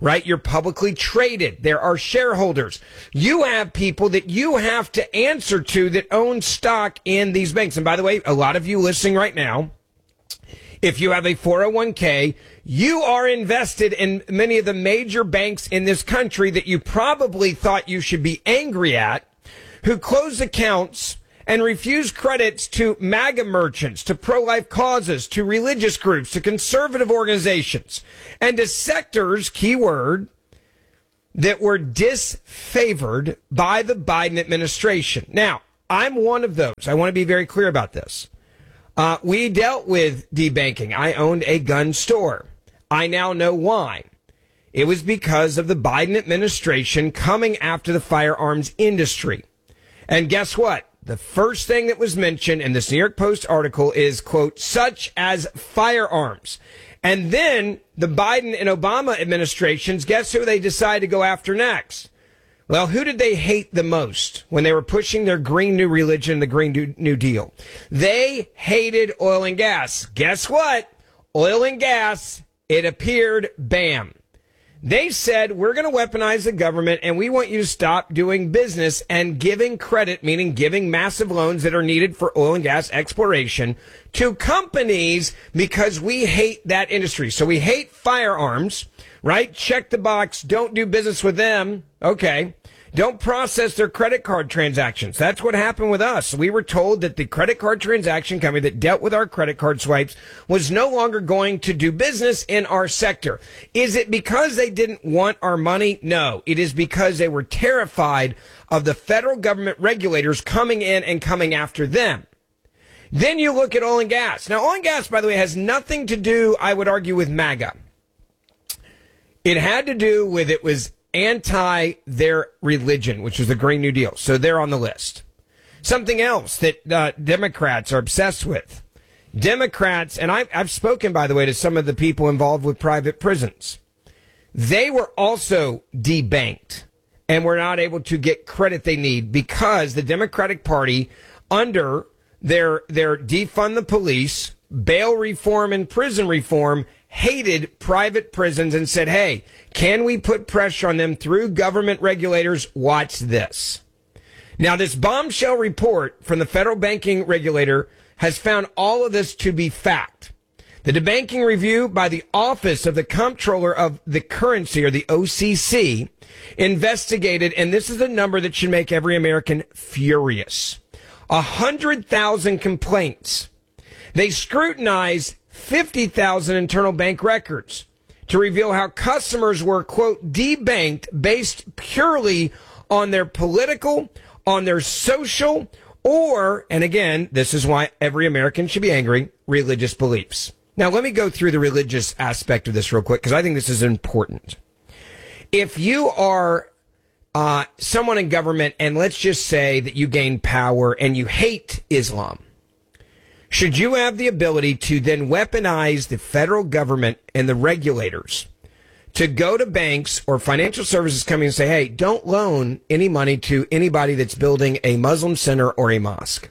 [SPEAKER 8] right? You're publicly traded. There are shareholders. You have people that you have to answer to that own stock in these banks. And by the way, a lot of you listening right now, if you have a 401k, you are invested in many of the major banks in this country that you probably thought you should be angry at, who close accounts and refuse credits to MAGA merchants, to pro-life causes, to religious groups, to conservative organizations, and to sectors, keyword, that were disfavored by the Biden administration. Now, I'm one of those. I want to be very clear about this. We dealt with debanking. I owned a gun store. I now know why. It was because of the Biden administration coming after the firearms industry. And guess what? The first thing that was mentioned in this New York Post article is, quote, such as firearms. And then the Biden and Obama administrations, guess who they decided to go after next? Well, who did they hate the most when they were pushing their Green New Religion, the Green New Deal? They hated oil and gas. Guess what? Oil and gas, it appeared, bam. They said, we're going to weaponize the government and we want you to stop doing business and giving credit, meaning giving massive loans that are needed for oil and gas exploration to companies because we hate that industry. So we hate firearms, right? Check the box. Don't do business with them. Okay. Don't process their credit card transactions. That's what happened with us. We were told that the credit card transaction company that dealt with our credit card swipes was no longer going to do business in our sector. Is it because they didn't want our money? No. It is because they were terrified of the federal government regulators coming in and coming after them. Then you look at oil and gas. Now, oil and gas, by the way, has nothing to do, I would argue, with MAGA. It had to do with it was anti their religion, which was the Green New Deal. So they're on the list. Something else that Democrats are obsessed with. Democrats, and I've spoken, by the way, to some of the people involved with private prisons. They were also debanked and were not able to get credit they need because the Democratic Party, under their defund the police, bail reform and prison reform, hated private prisons and said, hey, can we put pressure on them through government regulators? Watch this. Now, this bombshell report from the federal banking regulator has found all of this to be fact. The debanking review by the Office of the Comptroller of the Currency, or the OCC, investigated, and this is a number that should make every American furious, 100,000 complaints. They scrutinized 50,000 internal bank records to reveal how customers were, quote, debanked based purely on their political, on their social, or, and again, this is why every American should be angry, religious beliefs. Now, let me go through the religious aspect of this real quick, because I think this is important. If you are someone in government, and let's just say that you gain power and you hate Islam, should you have the ability to then weaponize the federal government and the regulators to go to banks or financial services companies and say, hey, don't loan any money to anybody that's building a Muslim center or a mosque.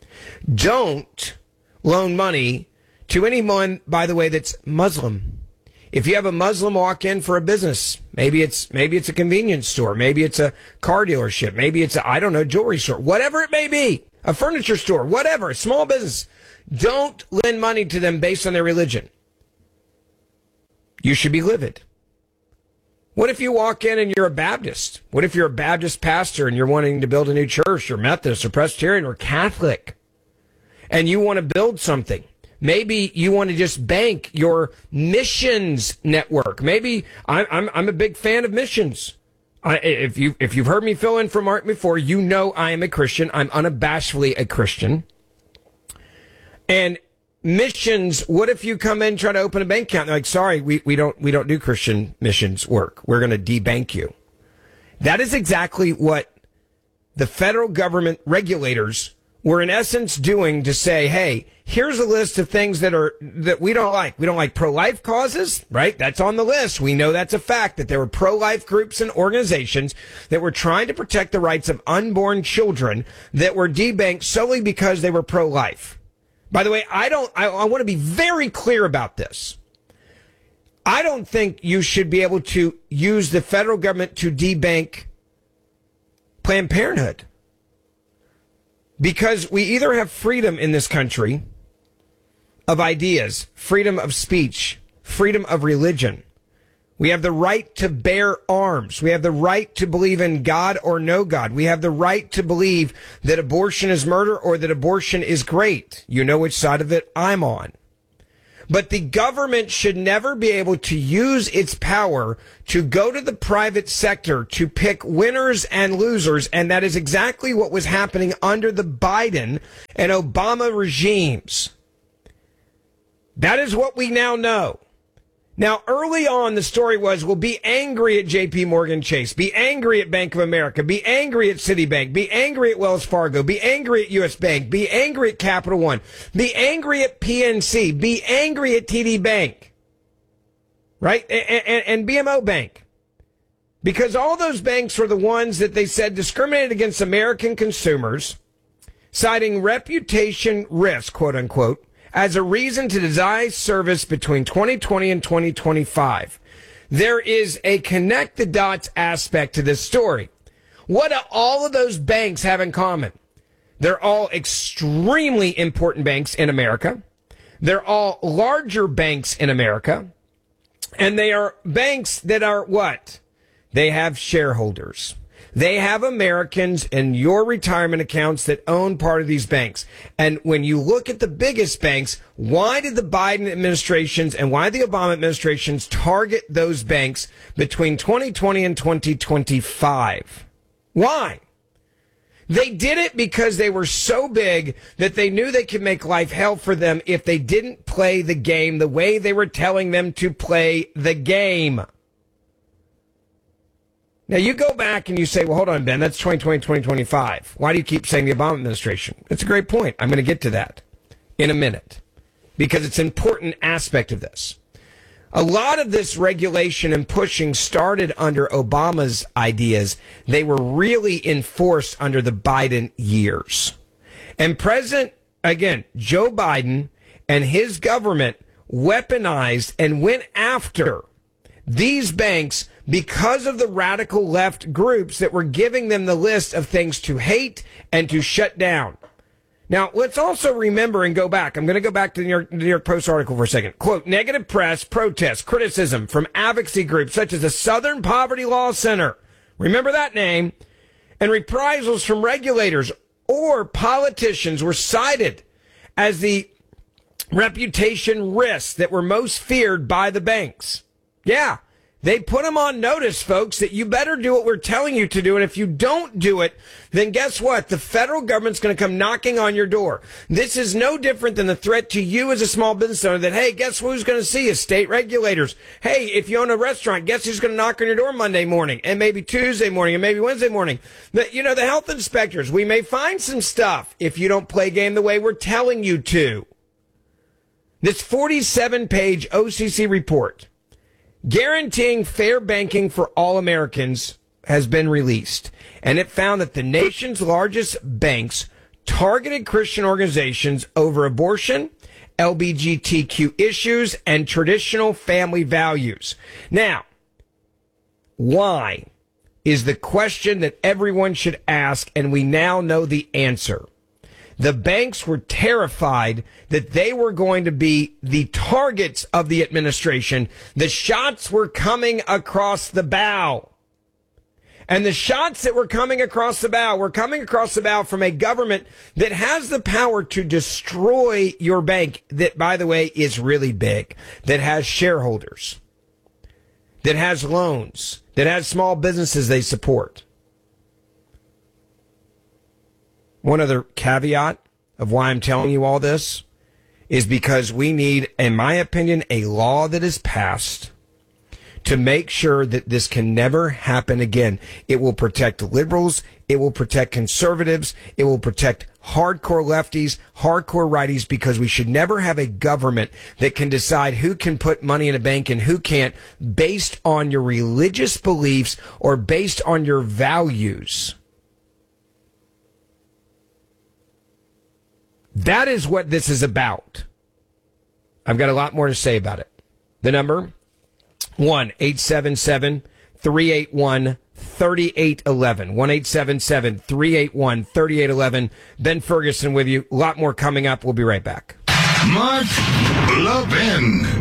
[SPEAKER 8] Don't loan money to anyone, by the way, that's Muslim. If you have a Muslim walk in for a business, maybe it's a convenience store, maybe it's a car dealership, maybe it's a, I don't know, jewelry store, whatever it may be, a furniture store, whatever, a small business. Don't lend money to them based on their religion. You should be livid. What if you walk in and you're a Baptist? What if you're a Baptist pastor and you're wanting to build a new church, or Methodist or Presbyterian or Catholic, and you want to build something? Maybe you want to just bank your missions network. Maybe I'm a big fan of missions. If you've heard me fill in for Mark before, you know I am a Christian. I'm unabashedly a Christian. And missions, what if you come in and try to open a bank account? They're like, sorry, we don't do Christian missions work. We're going to debank you. That is exactly what the federal government regulators were in essence doing, to say, hey, here's a list of things that we don't like. We don't like pro-life causes, right? That's on the list. We know that's a fact, that there were pro-life groups and organizations that were trying to protect the rights of unborn children that were debanked solely because they were pro-life. By the way, I want to be very clear about this. I don't think you should be able to use the federal government to debank Planned Parenthood. Because we either have freedom in this country of ideas, freedom of speech, freedom of religion. We have the right to bear arms. We have the right to believe in God or no God. We have the right to believe that abortion is murder or that abortion is great. You know which side of it I'm on. But the government should never be able to use its power to go to the private sector to pick winners and losers. And that is exactly what was happening under the Biden and Obama regimes. That is what we now know. Now, early on, the story was, well, be angry at J.P. Morgan Chase, be angry at Bank of America, be angry at Citibank, be angry at Wells Fargo, be angry at U.S. Bank, be angry at Capital One, be angry at PNC, be angry at TD Bank, right? And BMO Bank. Because all those banks were the ones that they said discriminated against American consumers, citing reputation risk, quote unquote, as a reason to deny service between 2020 and 2025. There is a connect the dots aspect to this story. What do all of those banks have in common? They're all extremely important banks in America. They're all larger banks in America. And they are banks that are what? They have shareholders. They have Americans in your retirement accounts that own part of these banks. And when you look at the biggest banks, why did the Biden administrations and why the Obama administrations target those banks between 2020 and 2025? Why? They did it because they were so big that they knew they could make life hell for them if they didn't play the game the way they were telling them to play the game. Now, you go back and you say, well, hold on, Ben, that's 2020, 2025. Why do you keep saying the Obama administration? It's a great point. I'm going to get to that in a minute because it's an important aspect of this. A lot of this regulation and pushing started under Obama's ideas. They were really enforced under the Biden years. And President, again, Joe Biden and his government weaponized and went after these banks because of the radical left groups that were giving them the list of things to hate and to shut down. Now, let's also remember and go back. I'm going to go back to the New York Post article for a second. Quote, negative press, protests, criticism from advocacy groups such as the Southern Poverty Law Center. Remember that name? And reprisals from regulators or politicians were cited as the reputation risks that were most feared by the banks. Yeah, they put them on notice, folks, that you better do what we're telling you to do. And if you don't do it, then guess what? The federal government's going to come knocking on your door. This is no different than the threat to you as a small business owner that, hey, guess who's going to see you? State regulators. Hey, if you own a restaurant, guess who's going to knock on your door Monday morning and maybe Tuesday morning and maybe Wednesday morning? The health inspectors. We may find some stuff if you don't play game the way we're telling you to. This 47-page OCC report guaranteeing fair banking for all Americans has been released. And it found that the nation's largest banks targeted Christian organizations over abortion, LGBTQ issues, and traditional family values. Now, why is the question that everyone should ask, and we now know the answer. The banks were terrified that they were going to be the targets of the administration. The shots were coming across the bow. And the shots that were coming across the bow were coming across the bow from a government that has the power to destroy your bank, that, by the way, is really big, that has shareholders, that has loans, that has small businesses they support. One other caveat of why I'm telling you all this is because we need, in my opinion, a law that is passed to make sure that this can never happen again. It will protect liberals. It will protect conservatives. It will protect hardcore lefties, hardcore righties, because we should never have a government that can decide who can put money in a bank and who can't based on your religious beliefs or based on your values. That is what this is about. I've got a lot more to say about it. The number, 1-877-381-3811. 1-877-381-3811. Ben Ferguson with you. A lot more coming up. We'll be right back.
[SPEAKER 7] Mark Levin.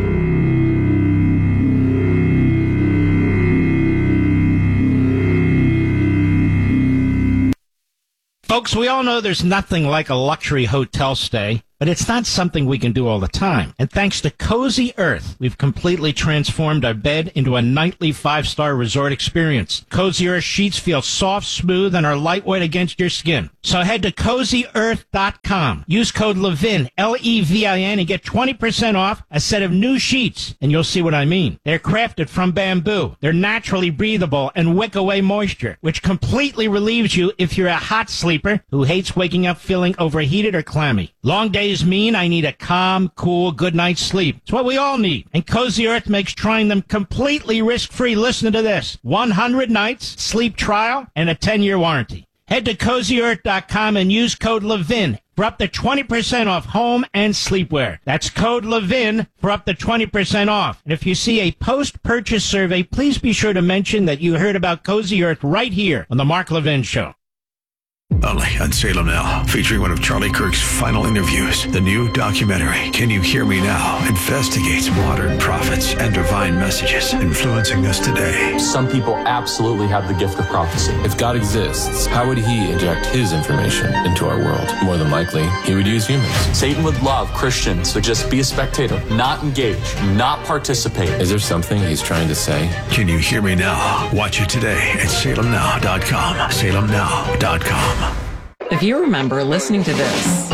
[SPEAKER 5] Folks, we all know there's nothing like a luxury hotel stay, but it's not something we can do all the time. And thanks to Cozy Earth, we've completely transformed our bed into a nightly 5-star resort experience. Cozy Earth sheets feel soft, smooth, and are lightweight against your skin. So head to CozyEarth.com. Use code LEVIN, L-E-V-I-N, and get 20% off a set of new sheets. And you'll see what I mean. They're crafted from bamboo. They're naturally breathable and wick away moisture, which completely relieves you if you're a hot sleeper who hates waking up feeling overheated or clammy. Long days mean I need a calm, cool, good night's sleep. It's what we all need. And Cozy Earth makes trying them completely risk-free. Listen to this. 100 nights, sleep trial, and a 10-year warranty. Head to CozyEarth.com and use code LEVIN for up to 20% off home and sleepwear. That's code LEVIN for up to 20% off. And if you see a post-purchase survey, please be sure to mention that you heard about Cozy Earth right here on The Mark Levin Show.
[SPEAKER 3] Only on Salem Now, featuring one of Charlie Kirk's final interviews. The new documentary, Can You Hear Me Now?, investigates modern prophets and divine messages influencing us today.
[SPEAKER 9] Some people absolutely have the gift of prophecy. If God exists, how would he inject his information into our world? More than likely, he would use humans. Satan would love Christians to just be a spectator, not engage, not participate. Is there something he's trying to say?
[SPEAKER 3] Can You Hear Me Now? Watch it today at salemnow.com. salemnow.com.
[SPEAKER 10] If you remember listening to this,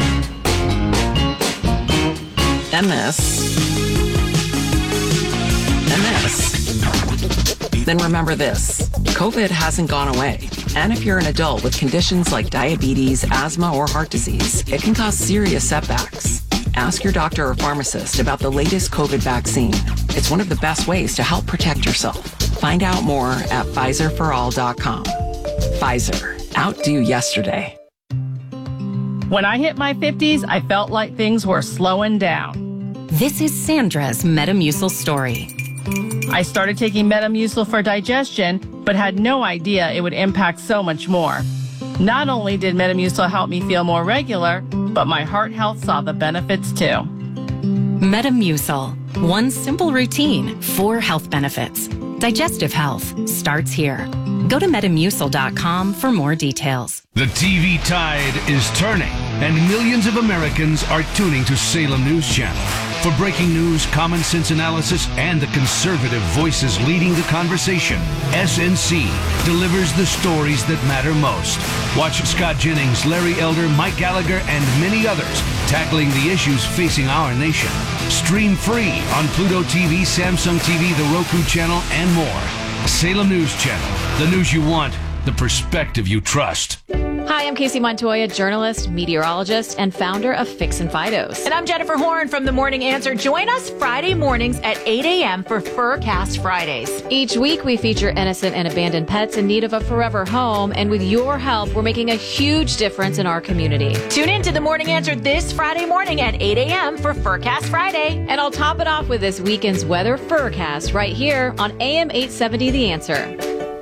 [SPEAKER 10] and this, and this, then remember this. COVID hasn't gone away. And if you're an adult with conditions like diabetes, asthma, or heart disease, it can cause serious setbacks. Ask your doctor or pharmacist about the latest COVID vaccine. It's one of the best ways to help protect yourself. Find out more at PfizerForAll.com. Pfizer. Outdo yesterday.
[SPEAKER 11] When I hit my 50s, I felt like things were slowing down.
[SPEAKER 12] This is Sandra's Metamucil story.
[SPEAKER 11] I started taking Metamucil for digestion, but had no idea it would impact so much more. Not only did Metamucil help me feel more regular, but my heart health saw the benefits too.
[SPEAKER 12] Metamucil. One simple routine, 4 health benefits. Digestive health starts here. Go to Metamucil.com for more details.
[SPEAKER 13] The TV tide is turning, and millions of Americans are tuning to Salem News Channel. For breaking news, common sense analysis, and the conservative voices leading the conversation, SNC delivers the stories that matter most. Watch Scott Jennings, Larry Elder, Mike Gallagher, and many others tackling the issues facing our nation. Stream free on Pluto TV, Samsung TV, the Roku channel, and more. Salem News Channel. The news you want, the perspective you trust.
[SPEAKER 1] Hi, I'm Casey Montoya, journalist, meteorologist, and founder of Fix and Fidos.
[SPEAKER 21] And I'm Jennifer Horn from The Morning Answer. Join us Friday mornings at 8 a.m. for Furcast Fridays.
[SPEAKER 1] Each week, we feature innocent and abandoned pets in need of a forever home. And with your help, we're making a huge difference in our community.
[SPEAKER 21] Tune in to The Morning Answer this Friday morning at 8 a.m. for Furcast Friday.
[SPEAKER 1] And I'll top it off with this weekend's weather Furcast right here on AM 870 The Answer.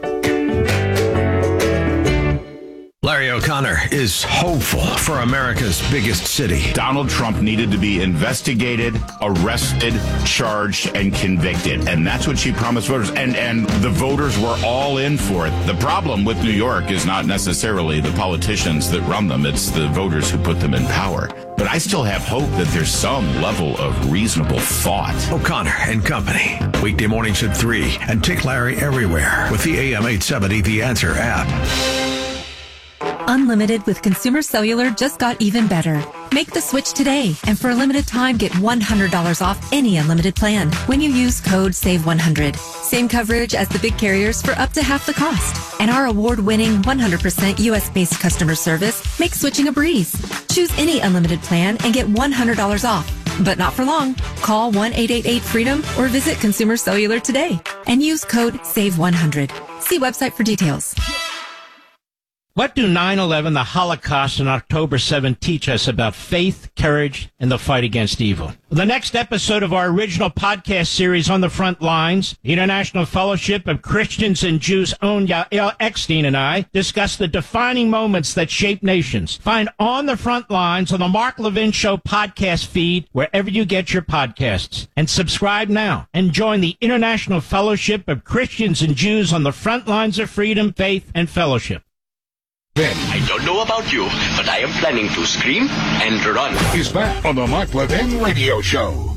[SPEAKER 3] Larry O'Connor is hopeful for America's biggest city.
[SPEAKER 14] Donald Trump needed to be investigated, arrested, charged, and convicted. And that's what she promised voters. And the voters were all in for it. The problem with New York is not necessarily the politicians that run them. It's the voters who put them in power. But I still have hope that there's some level of reasonable thought.
[SPEAKER 3] O'Connor and Company. Weekday mornings at 3 and take Larry everywhere with the AM 870 The Answer app.
[SPEAKER 15] Unlimited with Consumer Cellular just got even better. Make the switch today, and for a limited time, get $100 off any unlimited plan when you use code SAVE100. Same coverage as the big carriers for up to half the cost. And our award-winning 100% U.S.-based customer service makes switching a breeze. Choose any unlimited plan and get $100 off. But not for long. Call 1-888-FREEDOM or visit Consumer Cellular today and use code SAVE100. See website for details.
[SPEAKER 5] What do 9/11, the Holocaust, and October 7 teach us about faith, courage, and the fight against evil? The next episode of our original podcast series, On the Front Lines, the International Fellowship of Christians and Jews' own Yael Eckstein and I discuss the defining moments that shape nations. Find On the Front Lines on the Mark Levin Show podcast feed wherever you get your podcasts. And subscribe now and join the International Fellowship of Christians and Jews on the front lines of freedom, faith, and fellowship.
[SPEAKER 2] I don't know about you, but I am planning to scream and run.
[SPEAKER 7] He's back on the Mark Levin Radio Show.